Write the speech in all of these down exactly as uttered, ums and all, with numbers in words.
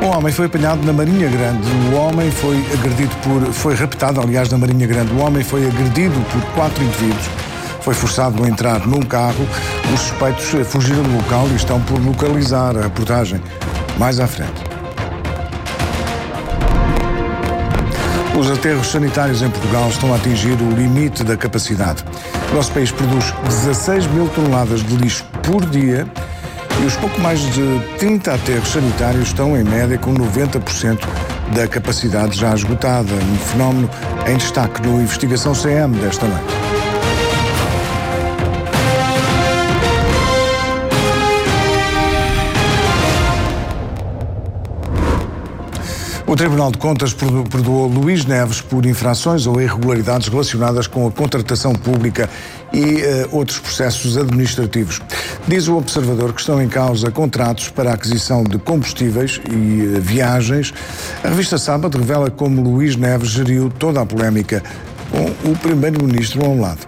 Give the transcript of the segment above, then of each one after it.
Um homem foi apanhado na Marinha Grande. O homem foi agredido por... Foi raptado, aliás, na Marinha Grande. O homem foi agredido por quatro indivíduos. Foi forçado a entrar num carro. Os suspeitos fugiram do local e estão por localizar. A reportagem mais à frente. Os aterros sanitários em Portugal estão a atingir o limite da capacidade. O nosso país produz dezasseis mil toneladas de lixo por dia e os pouco mais de trinta aterros sanitários estão, em média, com noventa por cento da capacidade já esgotada. Um fenómeno em destaque no Investigação C M desta noite. O Tribunal de Contas perdoou Luís Neves por infrações ou irregularidades relacionadas com a contratação pública e uh, outros processos administrativos. Diz o observador que estão em causa contratos para a aquisição de combustíveis e uh, viagens. A revista Sábado revela como Luís Neves geriu toda a polémica com o primeiro-ministro ao lado.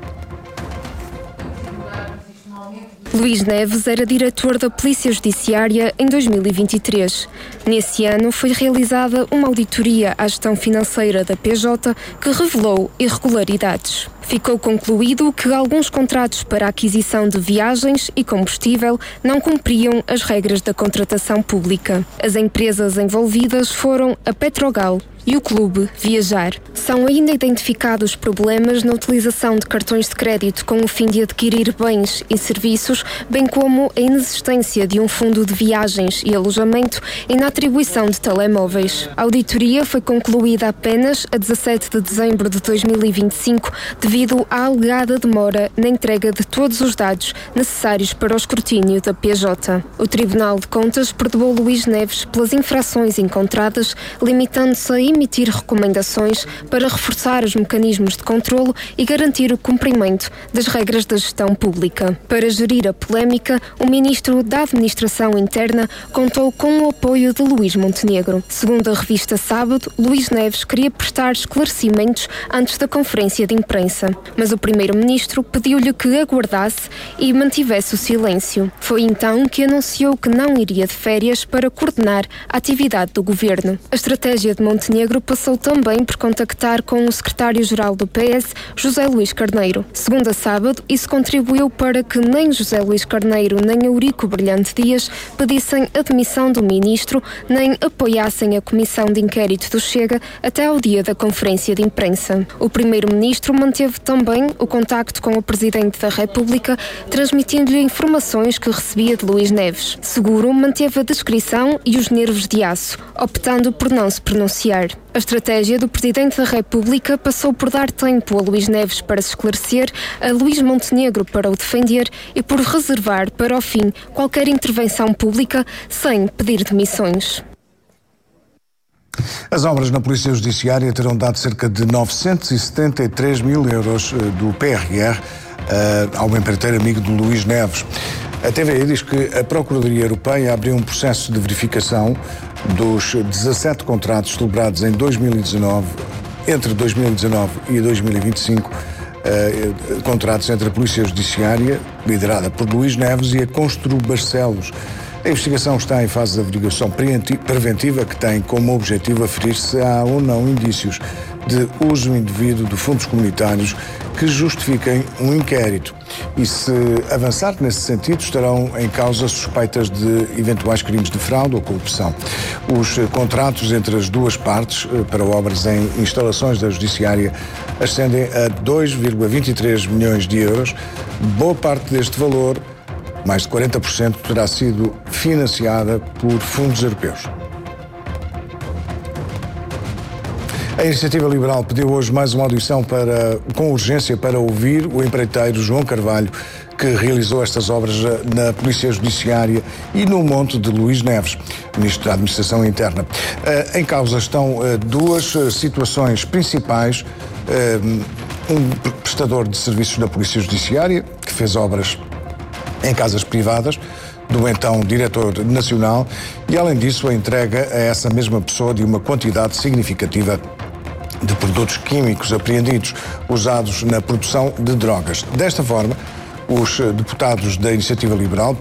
Luís Neves era diretor da Polícia Judiciária em dois mil e vinte e três. Nesse ano foi realizada uma auditoria à gestão financeira da P J que revelou irregularidades. Ficou concluído que alguns contratos para a aquisição de viagens e combustível não cumpriam as regras da contratação pública. As empresas envolvidas foram a Petrogal e o Clube Viajar. São ainda identificados problemas na utilização de cartões de crédito com o fim de adquirir bens e serviços, bem como a inexistência de um fundo de viagens e alojamento e na atribuição de telemóveis. A auditoria foi concluída apenas a dezassete de dezembro de dois mil e vinte e cinco, devido à alegada demora na entrega de todos os dados necessários para o escrutínio da P J. O Tribunal de Contas perdoou Luís Neves pelas infrações encontradas, limitando-se a emitir recomendações para reforçar os mecanismos de controlo e garantir o cumprimento das regras da gestão pública. Para gerir a polémica, o Ministro da Administração Interna contou com o apoio de Luís Montenegro. Segundo a revista Sábado, Luís Neves queria prestar esclarecimentos antes da conferência de imprensa, mas o Primeiro-Ministro pediu-lhe que aguardasse e mantivesse o silêncio. Foi então que anunciou que não iria de férias para coordenar a atividade do Governo. A estratégia de Montenegro passou também por contactar com o secretário-geral do P S, José Luís Carneiro. Segundo a Sábado, isso contribuiu para que nem José Luís Carneiro nem Eurico Brilhante Dias pedissem a demissão do ministro, nem apoiassem a comissão de inquérito do Chega até ao dia da conferência de imprensa. O primeiro-ministro manteve também o contacto com o presidente da República, transmitindo-lhe informações que recebia de Luís Neves. Seguro manteve a descrição e os nervos de aço, optando por não se pronunciar. A estratégia do Presidente da República passou por dar tempo a Luís Neves para se esclarecer, a Luís Montenegro para o defender e por reservar para o fim qualquer intervenção pública sem pedir demissões. As obras na Polícia Judiciária terão dado cerca de novecentos e setenta e três mil euros do P R R uh, ao empreiteiro amigo de Luís Neves. A T V I diz que a Procuradoria Europeia abriu um processo de verificação dos dezassete contratos celebrados em dois mil e dezanove, entre dois mil e dezanove e dois mil e vinte e cinco, uh, contratos entre a Polícia Judiciária, liderada por Luís Neves, e a Constru Barcelos. A investigação está em fase de averiguação preventiva que tem como objetivo aferir se há ou não indícios de uso indevido de fundos comunitários que justifiquem um inquérito. E se avançar nesse sentido, estarão em causa suspeitas de eventuais crimes de fraude ou corrupção. Os contratos entre as duas partes para obras em instalações da Judiciária ascendem a dois vírgula vinte e três milhões de euros. Boa parte deste valor, mais de quarenta por cento, terá sido financiada por fundos europeus. A Iniciativa Liberal pediu hoje mais uma audição para, com urgência para ouvir o empreiteiro João Carvalho, que realizou estas obras na Polícia Judiciária e no monte de Luís Neves, Ministro da Administração Interna. Em causa estão duas situações principais. Um prestador de serviços da Polícia Judiciária, que fez obras em casas privadas, do então diretor nacional, e além disso a entrega a essa mesma pessoa de uma quantidade significativa de produtos químicos apreendidos usados na produção de drogas. Desta forma, os deputados da Iniciativa Liberal